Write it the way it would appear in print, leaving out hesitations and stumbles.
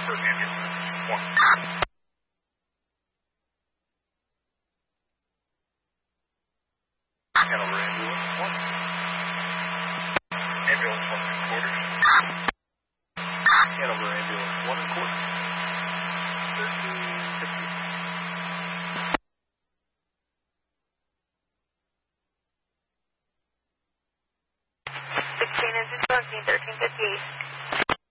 for ambulance 1. Hanover ambulance 1. Ambulance 1 and quarters. Hanover ambulance 1 and quarters. 1350. 16 engine 17, 1358.